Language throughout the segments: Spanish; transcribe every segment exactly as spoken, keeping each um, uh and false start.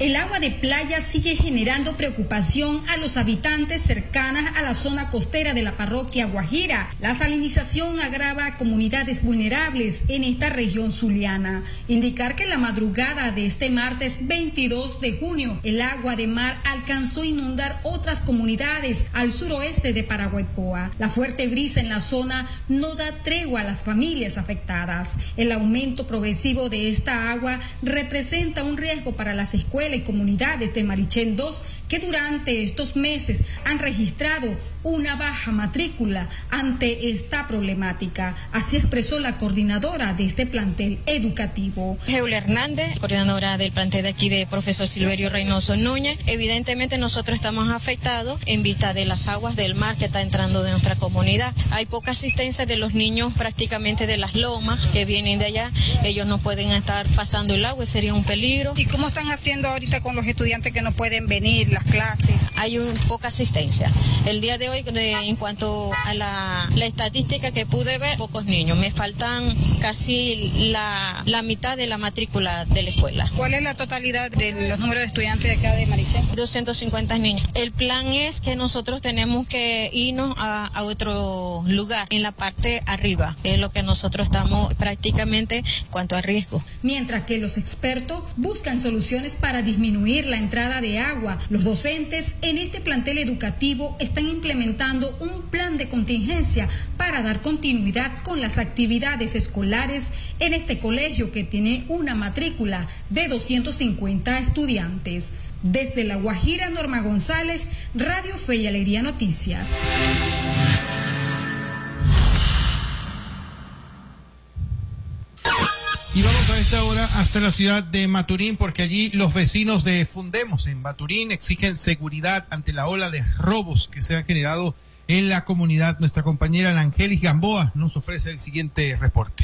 El agua de playa sigue generando preocupación a los habitantes cercanas a la zona costera de la parroquia Guajira. La salinización agrava a comunidades vulnerables en esta región zuliana. Indicar que en la madrugada de este martes veintidós de junio, el agua de mar alcanzó a inundar otras comunidades al suroeste de Paraguaypoa. La fuerte brisa en la zona no da tregua a las familias afectadas. El aumento progresivo de esta agua representa un riesgo para las escuelas y comunidades de Marichén dos, que durante estos meses han registrado una baja matrícula ante esta problemática. Así expresó la coordinadora de este plantel educativo. Geula Hernández, coordinadora del plantel de aquí de profesor Silverio Reynoso Núñez. Evidentemente nosotros estamos afectados en vista de las aguas del mar que está entrando de nuestra comunidad. Hay poca asistencia de los niños prácticamente de las lomas que vienen de allá. Ellos no pueden estar pasando el agua, sería un peligro. ¿Y cómo están haciendo ahorita con los estudiantes que no pueden venir, las clases? Hay un, poca asistencia. El día de hoy, de, en cuanto a la, la estadística que pude ver, pocos niños. Me faltan casi la, la mitad de la matrícula de la escuela. ¿Cuál es la totalidad de los números de estudiantes de acá de Marichén? doscientos cincuenta niños. El plan es que nosotros tenemos que irnos a, a otro lugar, en la parte arriba, que es lo que nosotros estamos prácticamente en cuanto a riesgo. Mientras que los expertos buscan soluciones para disminuir la entrada de agua, los docentes en este plantel educativo están implementando un plan de contingencia para dar continuidad con las actividades escolares en este colegio que tiene una matrícula de doscientos cincuenta estudiantes. Desde La Guajira, Norma González, Radio Fe y Alegría Noticias. Y vamos a esta hora hasta la ciudad de Maturín, porque allí los vecinos de Fundemos en Maturín exigen seguridad ante la ola de robos que se han generado en la comunidad. Nuestra compañera Angelis Gamboa nos ofrece el siguiente reporte.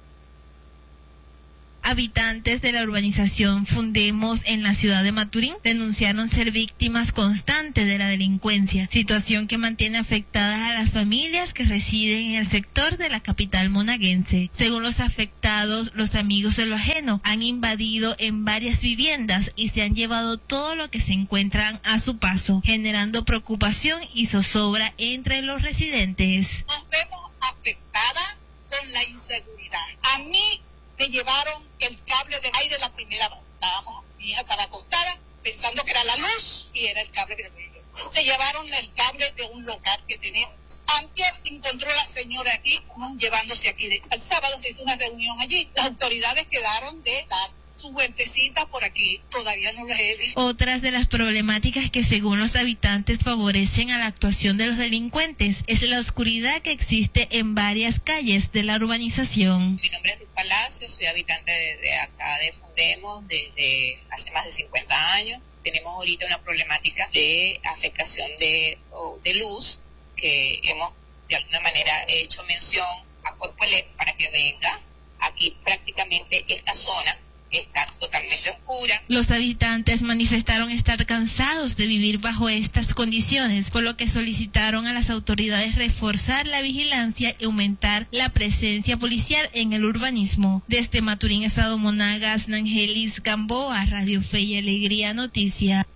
Habitantes de la urbanización Fundemos en la ciudad de Maturín denunciaron ser víctimas constantes de la delincuencia, situación que mantiene afectadas a las familias que residen en el sector de la capital monaguense. Según los afectados, los amigos de lo ajeno han invadido en varias viviendas y se han llevado todo lo que se encuentran a su paso, generando preocupación y zozobra entre los residentes. Nos vemos afectadas con la inseguridad. A mí me llevaron el cable de aire la primera vez. Estábamos, mi hija estaba acostada pensando que era la luz y era el cable de aire. Se llevaron el cable de un local que tenemos. Antes encontró la señora aquí, llevándose aquí. De, el sábado se hizo una reunión allí. Las autoridades quedaron de dar sus vueltecitas por aquí. Todavía no las he visto. Otras de las problemáticas que según los habitantes favorecen a la actuación de los delincuentes es la oscuridad que existe en varias calles de la urbanización. Mi nombre es Ruth Palacio, soy habitante de, de acá de Fundemos desde hace más de cincuenta años. Tenemos ahorita una problemática de afectación de, de luz que hemos de alguna manera hecho mención a Corpoelec para que venga. Aquí prácticamente esta zona está totalmente oscura. Los habitantes manifestaron estar cansados de vivir bajo estas condiciones, por lo que solicitaron a las autoridades reforzar la vigilancia y aumentar la presencia policial en el urbanismo. Desde Maturín, Estado Monagas, Nangelis Gamboa, Radio Fe y Alegría Noticias.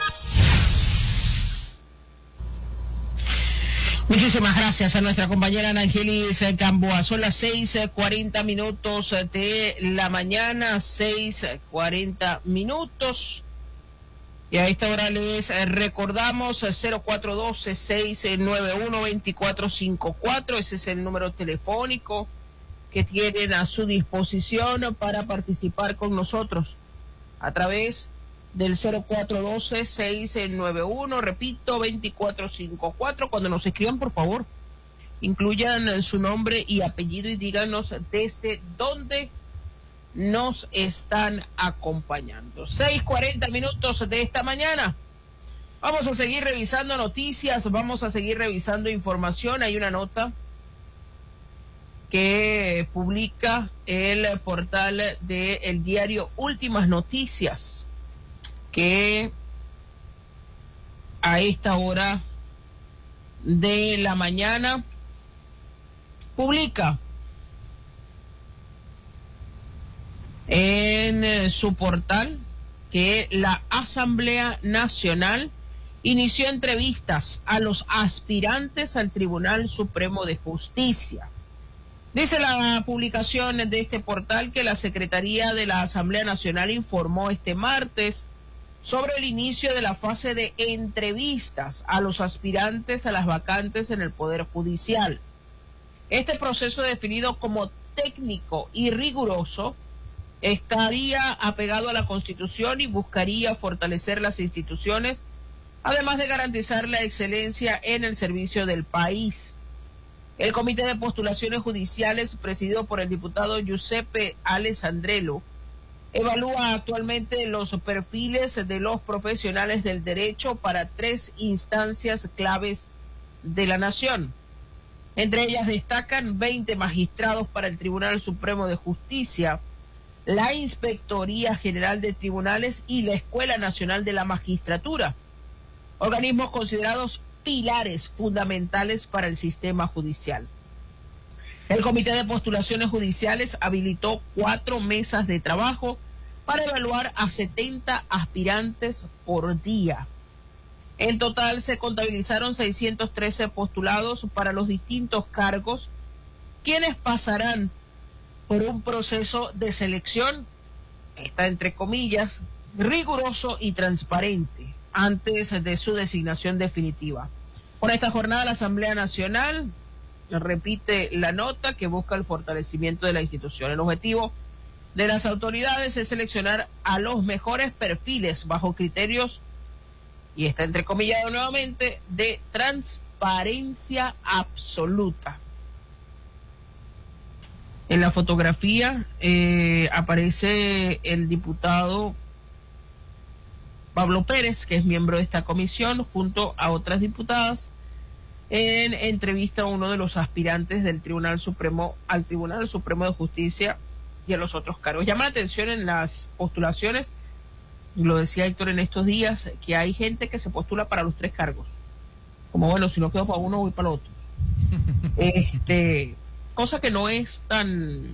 Muchísimas gracias a nuestra compañera Angelis Gamboa. Son las seis cuarenta minutos de la mañana, seis cuarenta minutos. Y a esta hora les recordamos cero cuatro uno dos, seis nueve uno, dos cuatro cinco cuatro. Ese es el número telefónico que tienen a su disposición para participar con nosotros a través del cero cuatro uno dos, seis nueve uno, repito, dos cuatro cinco cuatro. Cuando nos escriban, por favor, incluyan su nombre y apellido y díganos desde dónde nos están acompañando. seis cuarenta minutos de esta mañana. Vamos a seguir revisando noticias, vamos a seguir revisando información. Hay una nota que publica el portal del diario Últimas Noticias, que a esta hora de la mañana publica en su portal que la Asamblea Nacional inició entrevistas a los aspirantes al Tribunal Supremo de Justicia. Dice la publicación de este portal que la Secretaría de la Asamblea Nacional informó este martes sobre el inicio de la fase de entrevistas a los aspirantes a las vacantes en el Poder Judicial. Este proceso, definido como técnico y riguroso, estaría apegado a la Constitución y buscaría fortalecer las instituciones, además de garantizar la excelencia en el servicio del país. El Comité de Postulaciones Judiciales, presidido por el diputado Giuseppe Alessandrello, evalúa actualmente los perfiles de los profesionales del derecho para tres instancias claves de la nación. Entre ellas destacan veinte magistrados para el Tribunal Supremo de Justicia, la Inspectoría General de Tribunales y la Escuela Nacional de la Magistratura, organismos considerados pilares fundamentales para el sistema judicial. El Comité de Postulaciones Judiciales habilitó cuatro mesas de trabajo para evaluar a setenta aspirantes por día. En total se contabilizaron seiscientos trece postulados para los distintos cargos, quienes pasarán por un proceso de selección, está entre comillas, riguroso y transparente, antes de su designación definitiva. Con esta jornada, la Asamblea Nacional repite la nota que busca el fortalecimiento de la institución. El objetivo de las autoridades es seleccionar a los mejores perfiles bajo criterios, y está entrecomillado nuevamente, de transparencia absoluta. En la fotografía eh, aparece el diputado Pablo Pérez, que es miembro de esta comisión, junto a otras diputadas, en entrevista a uno de los aspirantes del Tribunal Supremo al Tribunal Supremo de Justicia y a los otros cargos. Llama la atención en las postulaciones, lo decía Héctor en estos días, que hay gente que se postula para los tres cargos. Como bueno, si no quedo para uno, voy para el otro. Este, cosa que no es tan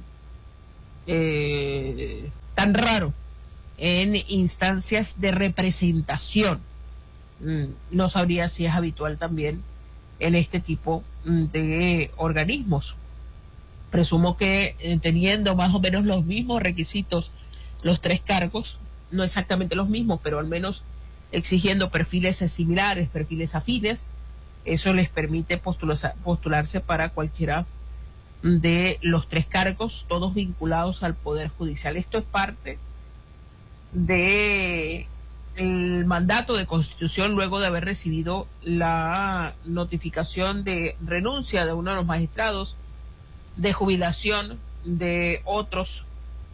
eh, tan raro en instancias de representación. No sabría si es habitual también en este tipo de organismos. Presumo que eh, teniendo más o menos los mismos requisitos los tres cargos, no exactamente los mismos, pero al menos exigiendo perfiles similares, perfiles afines, eso les permite postularse, postularse para cualquiera de los tres cargos, todos vinculados al Poder Judicial. Esto es parte de el mandato de Constitución luego de haber recibido la notificación de renuncia de uno de los magistrados, de jubilación de otros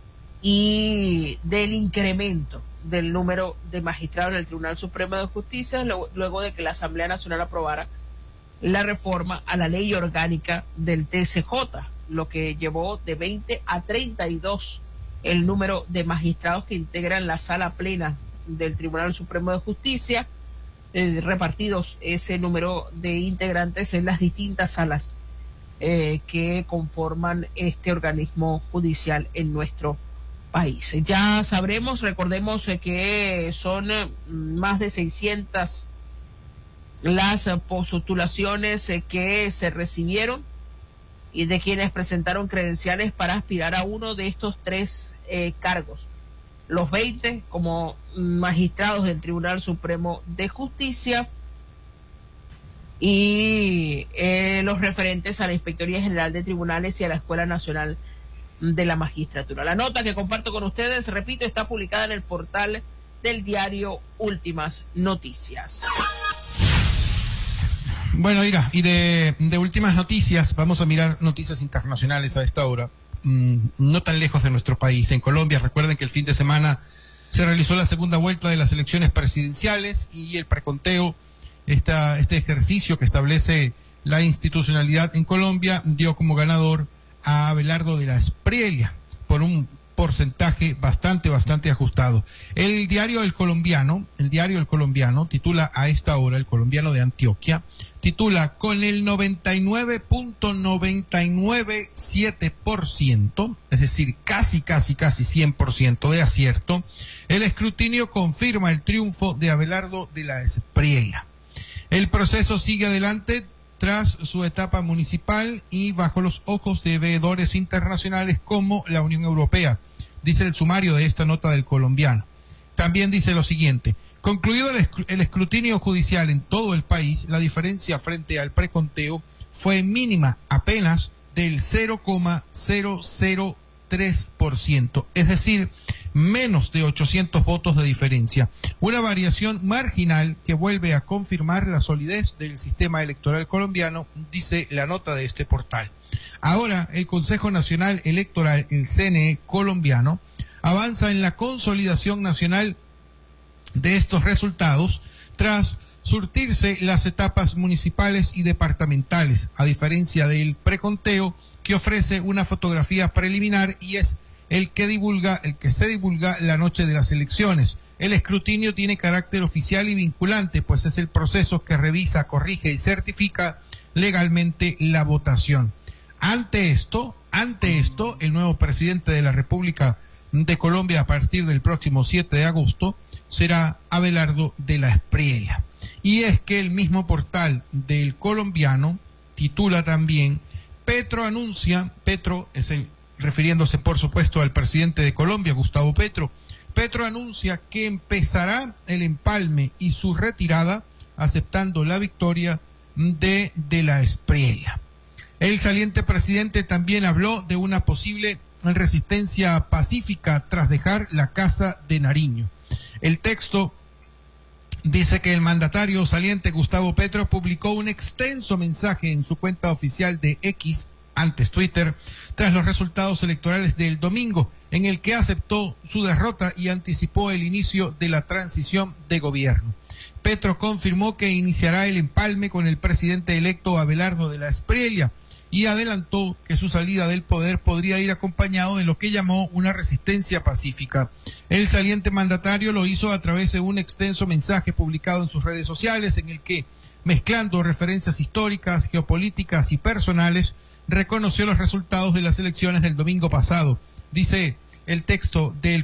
y del incremento del número de magistrados en el Tribunal Supremo de Justicia luego de que la Asamblea Nacional aprobara la reforma a la ley orgánica del T C J, lo que llevó de veinte a treinta y dos el número de magistrados que integran la sala plena del Tribunal Supremo de Justicia, eh, repartidos ese número de integrantes en las distintas salas eh, que conforman este organismo judicial en nuestro país. Ya sabremos, recordemos eh, que son eh, más de seiscientas las eh, postulaciones eh, que se recibieron y de quienes presentaron credenciales para aspirar a uno de estos tres eh, cargos. Los veinte como magistrados del Tribunal Supremo de Justicia y eh, los referentes a la Inspectoría General de Tribunales y a la Escuela Nacional de la Magistratura. La nota que comparto con ustedes, repito, está publicada en el portal del diario Últimas Noticias. Bueno, Ira, y de, de últimas noticias, vamos a mirar noticias internacionales a esta hora. No tan lejos de nuestro país, en Colombia. Recuerden que el fin de semana se realizó la segunda vuelta de las elecciones presidenciales y el preconteo, esta, este ejercicio que establece la institucionalidad en Colombia, dio como ganador a Abelardo de la Espriella por un porcentaje bastante, bastante ajustado. El diario El Colombiano, el diario El Colombiano titula a esta hora, El Colombiano de Antioquia, titula con el noventa y nueve punto noventa y nueve siete por ciento, es decir, casi, casi, casi cien por ciento de acierto, el escrutinio confirma el triunfo de Abelardo de la Espriella. El proceso sigue adelante tras su etapa municipal y bajo los ojos de veedores internacionales como la Unión Europea, dice el sumario de esta nota del Colombiano. También dice lo siguiente: concluido el, esc- el escrutinio judicial en todo el país, la diferencia frente al preconteo fue mínima, apenas del cero coma cero cero tres por ciento, es decir, menos de ochocientos votos de diferencia. Una variación marginal que vuelve a confirmar la solidez del sistema electoral colombiano, dice la nota de este portal. Ahora, el Consejo Nacional Electoral, el C N E colombiano, avanza en la consolidación nacional de estos resultados tras surtirse las etapas municipales y departamentales, a diferencia del preconteo que ofrece una fotografía preliminar y es el que divulga, el que se divulga la noche de las elecciones. El escrutinio tiene carácter oficial y vinculante, pues es el proceso que revisa, corrige y certifica legalmente la votación. Ante esto, ante esto, el nuevo presidente de la República de Colombia a partir del próximo siete de agosto será Abelardo de la Espriella. Y es que el mismo portal del Colombiano titula también: Petro anuncia, Petro es el, refiriéndose por supuesto al presidente de Colombia, Gustavo Petro, Petro anuncia que empezará el empalme y su retirada aceptando la victoria de de la Espriella. El saliente presidente también habló de una posible resistencia pacífica tras dejar la Casa de Nariño. El texto dice que el mandatario saliente Gustavo Petro publicó un extenso mensaje en su cuenta oficial de X, antes Twitter, tras los resultados electorales del domingo, en el que aceptó su derrota y anticipó el inicio de la transición de gobierno. Petro confirmó que iniciará el empalme con el presidente electo Abelardo de la Espriella y adelantó que su salida del poder podría ir acompañado de lo que llamó una resistencia pacífica. El saliente mandatario lo hizo a través de un extenso mensaje publicado en sus redes sociales en el que, mezclando referencias históricas, geopolíticas y personales, reconoció los resultados de las elecciones del domingo pasado. Dice el texto del